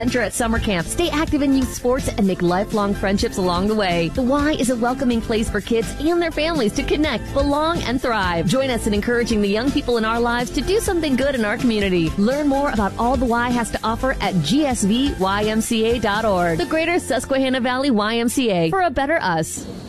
Enter at summer camp, stay active in youth sports, and make lifelong friendships along the way. The Y is a welcoming place for kids and their families to connect, belong, and thrive. Join us in encouraging the young people in our lives to do something good in our community. Learn more about all the Y has to offer at gsvymca.org. The Greater Susquehanna Valley YMCA, for a better us.